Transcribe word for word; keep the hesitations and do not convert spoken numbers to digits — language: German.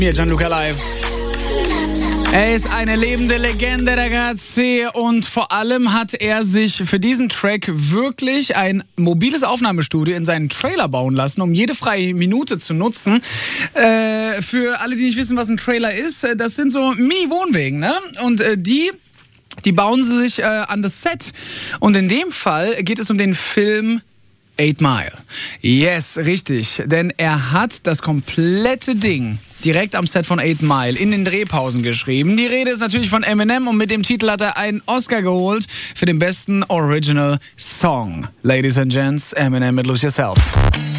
Mir Gianluca Live. Er ist eine lebende Legende, ragazzi, und vor allem hat er sich für diesen Track wirklich ein mobiles Aufnahmestudio in seinen Trailer bauen lassen, um jede freie Minute zu nutzen. Äh, für alle, die nicht wissen, was ein Trailer ist, das sind so Mini-Wohnwegen, ne? Und äh, die... Die bauen sie sich äh, an das Set. Und in dem Fall geht es um den Film Eight Mile. Yes, richtig. Denn er hat das komplette Ding direkt am Set von Eight Mile in den Drehpausen geschrieben. Die Rede ist natürlich von Eminem und mit dem Titel hat er einen Oscar geholt für den besten Original Song. Ladies and Gents, Eminem mit Lose Yourself.